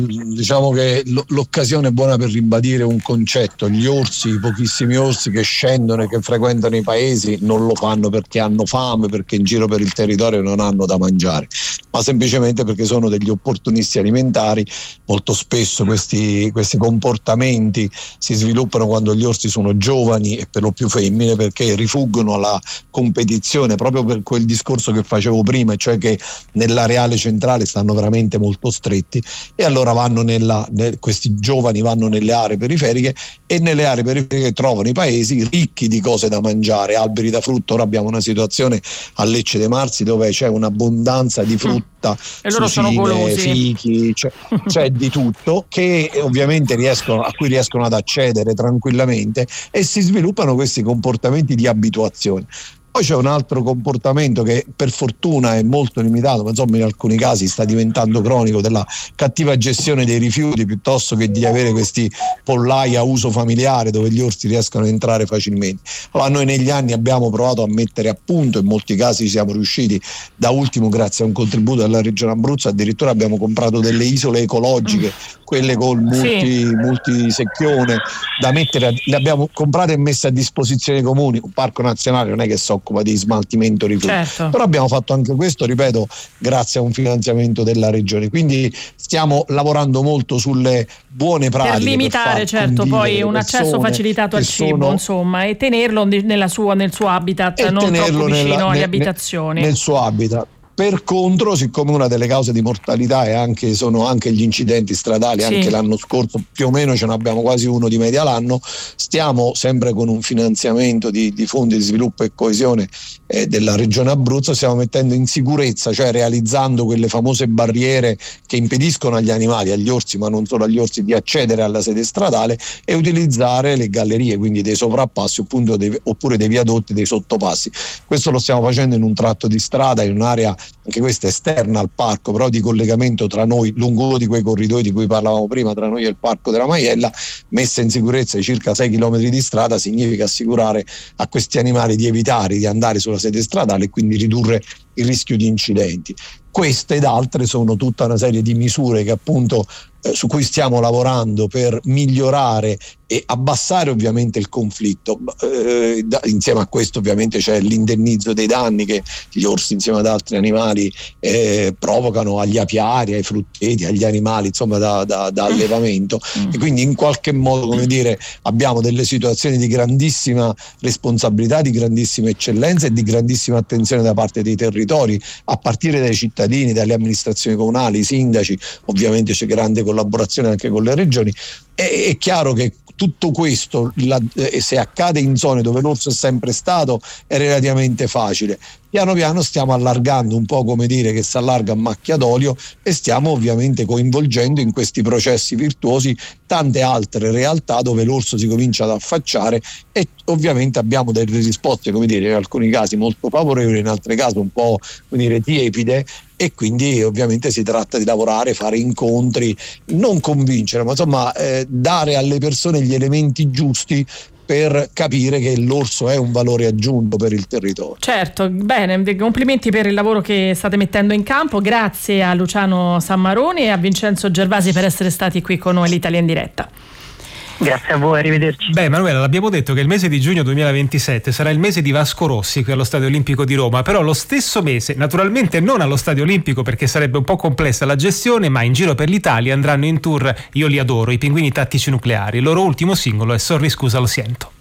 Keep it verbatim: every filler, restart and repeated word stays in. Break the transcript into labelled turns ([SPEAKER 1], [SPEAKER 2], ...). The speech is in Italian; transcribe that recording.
[SPEAKER 1] diciamo che l'occasione è buona per ribadire un concetto: gli orsi, i pochissimi orsi che scendono e che frequentano i paesi non lo fanno perché hanno fame, perché in giro per il territorio non hanno da mangiare, ma semplicemente perché sono degli opportunisti alimentari. Molto spesso questi, questi comportamenti si sviluppano quando gli orsi sono giovani e per lo più femmine, perché rifuggono alla competizione, proprio per quel discorso che facevo prima, cioè che nell'areale centrale stanno veramente molto stretti, e allora vanno nella, ne, questi giovani vanno nelle aree periferiche, e nelle aree periferiche trovano i paesi ricchi di cose da mangiare, alberi da frutto. Ora abbiamo una situazione a Lecce dei Marsi dove c'è un'abbondanza di frutta,
[SPEAKER 2] e loro
[SPEAKER 1] susine,
[SPEAKER 2] sono golosi,
[SPEAKER 1] fichi, c'è, c'è di tutto, che ovviamente riescono, a cui riescono ad accedere tranquillamente, e si sviluppano questi comportamenti di abituazione. Poi c'è un altro comportamento che per fortuna è molto limitato, ma insomma in alcuni casi sta diventando cronico, della cattiva gestione dei rifiuti, piuttosto che di avere questi pollai a uso familiare dove gli orsi riescono a entrare facilmente. Allora noi negli anni abbiamo provato a mettere a punto, in molti casi siamo riusciti, da ultimo grazie a un contributo della Regione Abruzzo addirittura abbiamo comprato delle isole ecologiche, quelle col multi,
[SPEAKER 2] Sì.
[SPEAKER 1] multisecchione da mettere a, le abbiamo comprate e messe a disposizione dei comuni. Un parco nazionale non è che si occupa di smaltimento rifiuti,
[SPEAKER 2] certo.
[SPEAKER 1] Però abbiamo fatto anche questo, ripeto, grazie a un finanziamento della regione, quindi stiamo lavorando molto sulle buone pratiche
[SPEAKER 2] per limitare
[SPEAKER 1] per
[SPEAKER 2] certo poi un accesso facilitato al cibo,
[SPEAKER 1] sono,
[SPEAKER 2] insomma, e tenerlo nella sua, nel suo habitat, non troppo vicino
[SPEAKER 1] nella,
[SPEAKER 2] alle
[SPEAKER 1] nel,
[SPEAKER 2] abitazioni,
[SPEAKER 1] nel suo habitat. Per contro, siccome una delle cause di mortalità è anche, sono anche gli incidenti stradali, sì. Anche l'anno scorso più o meno ce ne abbiamo quasi uno di media l'anno, stiamo sempre con un finanziamento di, di fondi di sviluppo e coesione eh, della Regione Abruzzo, stiamo mettendo in sicurezza, cioè realizzando quelle famose barriere che impediscono agli animali, agli orsi, ma non solo agli orsi, di accedere alla sede stradale e utilizzare le gallerie, quindi dei sovrappassi appunto dei, oppure dei viadotti, dei sottopassi. Questo lo stiamo facendo in un tratto di strada, in un'area anche questa esterna al parco, però di collegamento tra noi, lungo uno di quei corridoi di cui parlavamo prima, tra noi e il Parco della Maiella, messa in sicurezza di circa sei chilometri di strada, significa assicurare a questi animali di evitare di andare sulla sede stradale e quindi ridurre il rischio di incidenti. Queste ed altre sono tutta una serie di misure che appunto eh, su cui stiamo lavorando per migliorare e abbassare ovviamente il conflitto. Eh, da, insieme a questo ovviamente c'è l'indennizzo dei danni che gli orsi insieme ad altri animali eh, provocano agli apiari, ai frutteti, agli animali insomma da, da, da allevamento, e quindi in qualche modo, come dire, abbiamo delle situazioni di grandissima responsabilità, di grandissima eccellenza e di grandissima attenzione da parte dei territori, a partire dai cittadini, dalle amministrazioni comunali, i sindaci. Ovviamente c'è grande collaborazione anche con le regioni. È, è chiaro che tutto questo, la, eh, se accade in zone dove l'orso è sempre stato, è relativamente facile. Piano piano stiamo allargando, un po' come dire che si allarga a macchia d'olio, e stiamo ovviamente coinvolgendo in questi processi virtuosi tante altre realtà dove l'orso si comincia ad affacciare, e ovviamente abbiamo delle risposte, come dire, in alcuni casi molto favorevoli, in altri casi un po', come dire, tiepide, e quindi ovviamente si tratta di lavorare, fare incontri, non convincere, ma insomma eh, dare alle persone gli elementi giusti per capire che l'orso è un valore aggiunto per il territorio.
[SPEAKER 2] Certo, bene, complimenti per il lavoro che state mettendo in campo, grazie a Luciano Sammaroni e a Vincenzo Gervasi per essere stati qui con noi all'Italia in diretta.
[SPEAKER 3] Grazie a voi, arrivederci.
[SPEAKER 4] Beh, Manuela, l'abbiamo detto che il mese di giugno duemilaventisette sarà il mese di Vasco Rossi qui allo Stadio Olimpico di Roma, però lo stesso mese, naturalmente non allo Stadio Olimpico perché sarebbe un po' complessa la gestione, ma in giro per l'Italia andranno in tour Io li adoro, i Pinguini Tattici Nucleari. Il loro ultimo singolo è Sorry scusa lo siento.